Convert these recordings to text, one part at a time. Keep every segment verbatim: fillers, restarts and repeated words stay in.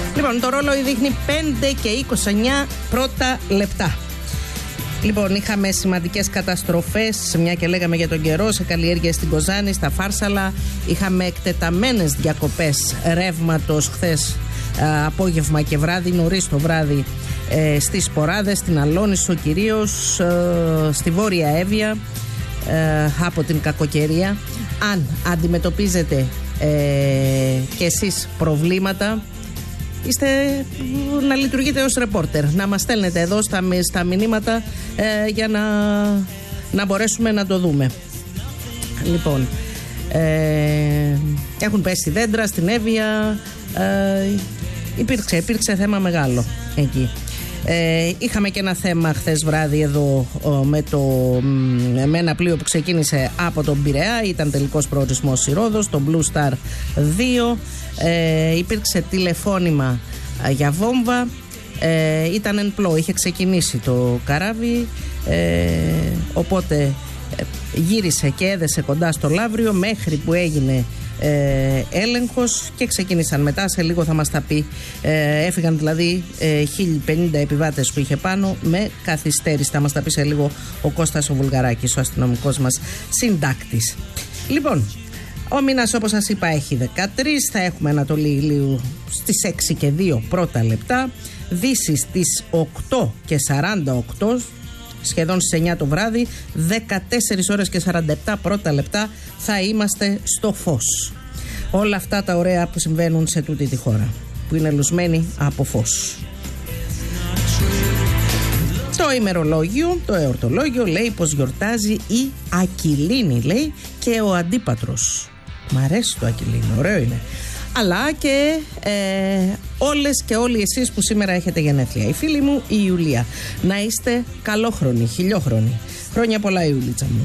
Λοιπόν, το ρόλο δείχνει πέντε και είκοσι εννιά πρώτα λεπτά. Λοιπόν, είχαμε σημαντικές καταστροφές, μια και λέγαμε για τον καιρό, σε καλλιέργειες στην Κοζάνη, στα Φάρσαλα. Είχαμε εκτεταμένες διακοπές ρεύματος χθες ε, απόγευμα και βράδυ, νωρίς το βράδυ, ε, στις Ποράδες, στην Αλόνισο κυρίως, ε, στη Βόρεια Εύβοια, ε, από την κακοκαιρία. Αν αντιμετωπίζετε ε, και εσείς προβλήματα, είστε να λειτουργείτε ως ρεπόρτερ, να μας στέλνετε εδώ στα, στα μηνύματα ε, για να, να μπορέσουμε να το δούμε. Λοιπόν, ε, έχουν πέσει δέντρα στην Εύβοια, ε, υπήρξε, υπήρξε θέμα μεγάλο εκεί. Ε, είχαμε και ένα θέμα χθες βράδυ εδώ με, το, με ένα πλοίο που ξεκίνησε από τον Πειραιά. Ήταν τελικός προορισμός η Ρόδος, το Blue Star δύο. ε, Υπήρξε τηλεφώνημα για βόμβα. ε, Ήταν εν πλώ, είχε ξεκινήσει το καράβι, ε, οπότε ε, γύρισε και έδεσε κοντά στο Λαύριο μέχρι που έγινε Ε, έλεγχος και ξεκίνησαν μετά. Σε λίγο θα μας τα πει. ε, Έφυγαν δηλαδή ε, χίλια πενήντα επιβάτες που είχε πάνω με καθυστέρηση. Θα μας τα πει σε λίγο ο Κώστας ο Βουλγαράκης, ο αστυνομικός μας συντάκτης. Λοιπόν, ο μήνας, όπως σας είπα, έχει δεκατρείς. Θα έχουμε Ανατολή ηλίου στις έξι και δύο πρώτα λεπτά, Δύση στις οκτώ και σαράντα οκτώ, σχεδόν στις εννιά το βράδυ, δεκατέσσερις ώρες και σαράντα επτά πρώτα λεπτά θα είμαστε στο φως. Όλα αυτά τα ωραία που συμβαίνουν σε τούτη τη χώρα, που είναι λουσμένη από φως. Το ημερολόγιο, το εορτολόγιο λέει πως γιορτάζει η Ακυλίνη, λέει, και ο Αντίπατρος. Μ' αρέσει το Ακυλίνη, ωραίο είναι. Αλλά και ε, όλες και όλοι εσείς που σήμερα έχετε γενέθλια. Η φίλη μου η Ιουλία. Να είστε καλόχρονοι, χιλιόχρονοι. Χρόνια πολλά, Ιουλίτσα μου.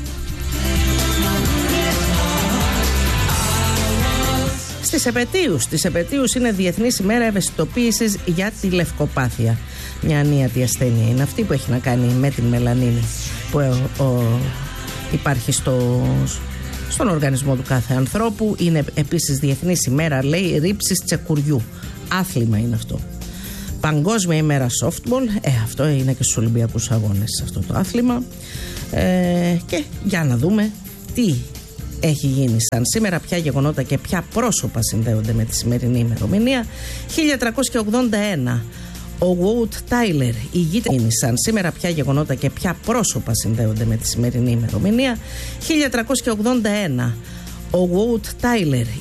Στις επετείους, στις επετείους είναι Διεθνής ημέρα ευαισθητοποίησης για τη λευκοπάθεια. Μια ανίατη ασθένεια είναι αυτή που έχει να κάνει με την μελανίνη που ο, ο, υπάρχει στο... στον οργανισμό του κάθε ανθρώπου. Είναι επίσης Διεθνής ημέρα, λέει, ρήψης τσεκουριού. Άθλημα είναι αυτό. Παγκόσμια ημέρα softball. Ε, αυτό είναι και στους Ολυμπιακούς Αγώνες αυτό το άθλημα. Ε, και για να δούμε τι έχει γίνει σαν σήμερα, ποια γεγονότα και ποια πρόσωπα συνδέονται με τη σημερινή ημερομηνία. χίλια τριακόσια ογδόντα ένα. Ο Wout Tyler ηγείται σαν σήμερα, ποια γεγονότα και ποια πρόσωπα συνδέονται με τη σημερινή ημερομηνία. χίλια τριακόσια ογδόντα ένα. Ο Wout Tyler